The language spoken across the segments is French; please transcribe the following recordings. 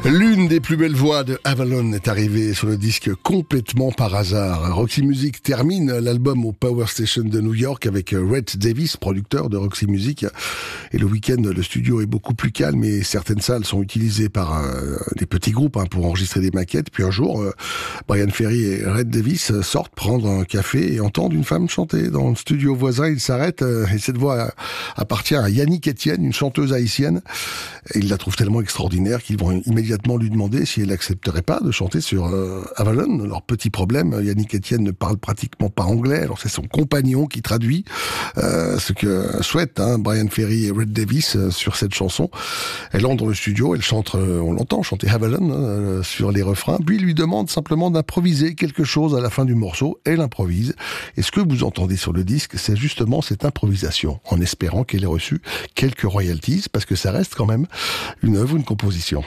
L'une des plus belles voix de Avalon est arrivée sur le disque complètement par hasard. Roxy Music termine l'album au Power Station de New York avec Rhett Davies, producteur de Roxy Music. Et le week-end, le studio est beaucoup plus calme et certaines salles sont utilisées par des petits groupes pour enregistrer des maquettes. Puis un jour, Bryan Ferry et Rhett Davies sortent prendre un café et entendent une femme chanter. Dans le studio voisin, ils s'arrêtent et cette voix appartient à Yannick Etienne, une chanteuse haïtienne. Et ils la trouvent tellement extraordinaire qu'ils vont immédiatement lui demander si elle accepterait pas de chanter sur Avalon. Leur petit problème, Yannick Etienne ne parle pratiquement pas anglais, alors c'est son compagnon qui traduit ce que souhaitent Bryan Ferry et Rhett Davies sur cette chanson. Elle entre dans le studio, elle chante, on l'entend chanter Avalon sur les refrains, puis il lui demande simplement d'improviser quelque chose à la fin du morceau. Elle improvise, et ce que vous entendez sur le disque, c'est justement cette improvisation, en espérant qu'elle ait reçu quelques royalties, parce que ça reste quand même une œuvre, une composition.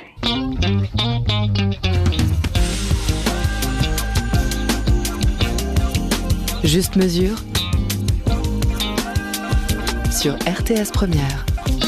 Juste mesure sur RTS Première.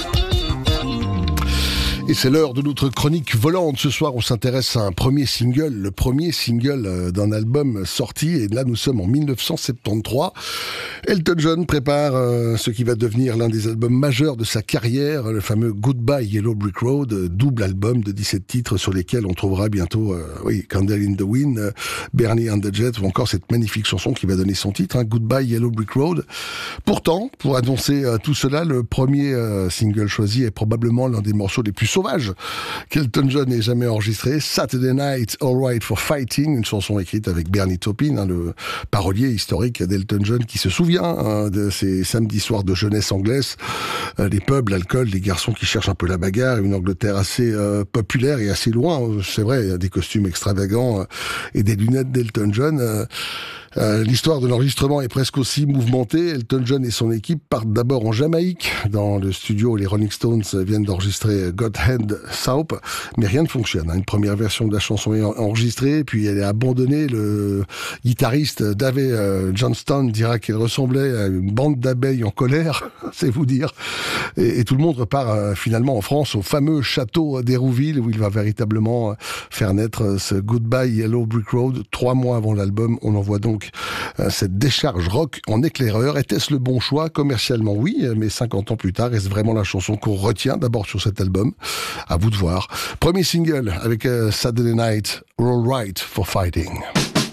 Et c'est l'heure de notre chronique volante. Ce soir, on s'intéresse à un premier single, le premier single d'un album sorti. Et là, nous sommes en 1973. Elton John prépare ce qui va devenir l'un des albums majeurs de sa carrière, le fameux Goodbye Yellow Brick Road, double album de 17 titres sur lesquels on trouvera bientôt Candle in the Wind, Bernie and the Jets, ou encore cette magnifique chanson qui va donner son titre, Goodbye Yellow Brick Road. Pourtant, pour annoncer tout cela, le premier single choisi est probablement l'un des morceaux les plus sauvage qu'Elton John ait jamais enregistré. Saturday Night All Right for Fighting, une chanson écrite avec Bernie Taupin, le parolier historique d'Elton John qui se souvient de ces samedis soirs de jeunesse anglaise, les pubs, l'alcool, les garçons qui cherchent un peu la bagarre, une Angleterre assez populaire et assez loin, c'est vrai, des costumes extravagants et des lunettes d'Elton John. L'histoire de l'enregistrement est presque aussi mouvementée. Elton John et son équipe partent d'abord en Jamaïque, dans le studio où les Rolling Stones viennent d'enregistrer Godhead Soup, mais rien ne fonctionne. Une première version de la chanson est enregistrée, puis elle est abandonnée. Le guitariste Dave Johnston dira qu'elle ressemblait à une bande d'abeilles en colère, c'est vous dire. Et tout le monde repart finalement en France, au fameux château d'Hérouville, où il va véritablement faire naître ce Goodbye Yellow Brick Road. 3 mois avant l'album, on en voit donc cette décharge rock en éclaireur. Était-ce le bon choix? Commercialement, oui, mais 50 ans plus tard, est-ce vraiment la chanson qu'on retient d'abord sur cet album? À vous de voir. Premier single avec Saturday Night, All Right for Fighting.